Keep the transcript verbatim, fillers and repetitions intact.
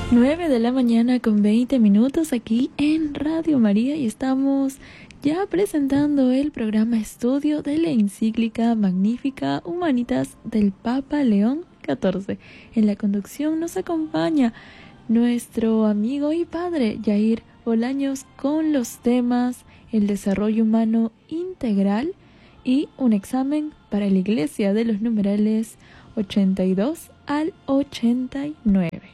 nueve de la mañana con veinte minutos aquí en Radio María y estamos ya presentando el programa estudio de la encíclica Magnificat Humanitas del Papa León catorce. En la conducción nos acompaña nuestro amigo y padre Yair Bolaños con los temas el desarrollo humano integral y un examen para la Iglesia de los numerales ochenta y dos al ochenta y nueve.